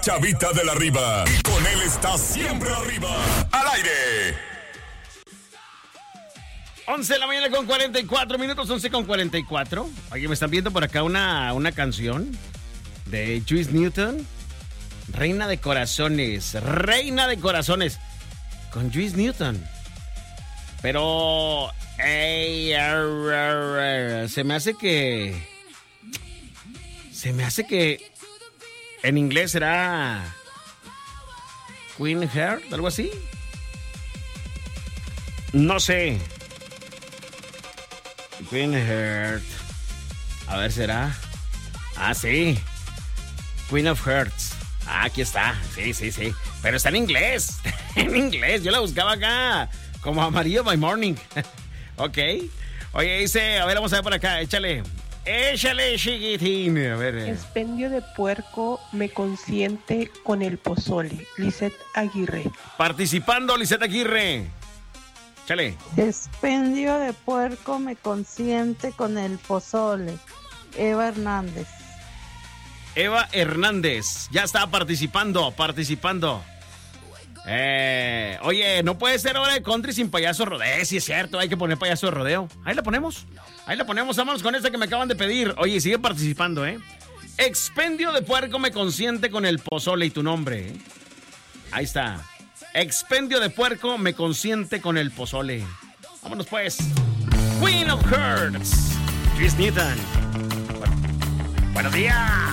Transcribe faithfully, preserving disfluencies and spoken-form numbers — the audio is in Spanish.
Chavita de la Riva. Y con él está siempre arriba. Al aire. once de la mañana con cuarenta y cuatro minutos, once con cuarenta y cuatro. Oye, me están viendo por acá una, una canción de Juice Newton. Reina de corazones, reina de corazones. Con Juice Newton. Pero... Ey, ar, ar, ar, se me hace que... Se me hace que... En inglés será... Queen Heart, algo así. No sé. Queen Heart. A ver, ¿será? Ah, sí. Queen of Hearts. Ah, aquí está. Sí, sí, sí. Pero está en inglés. En inglés. Yo la buscaba acá. Como Amarillo by Morning. Ok. Oye, dice... A ver, vamos a ver por acá. Échale. Échale, chiquitín. A ver. Expendio de puerco me consiente con el pozole. Lisette Aguirre. Participando, Lisette Aguirre. Échale. Expendio de puerco me consiente con el pozole. Eva Hernández. Eva Hernández. Ya está participando, participando. Eh, oye, no puede ser hora de country sin payaso rodeo. Sí, es cierto, hay que poner payaso de rodeo. Ahí la ponemos. Ahí la ponemos. Vámonos con esta que me acaban de pedir. Oye, sigue participando, ¿eh? Expendio de puerco me consiente con el pozole y tu nombre, ¿eh? Ahí está. Expendio de puerco me consiente con el pozole. Vámonos pues. Queen of Hearts. Chris Newton. Bueno, buenos días.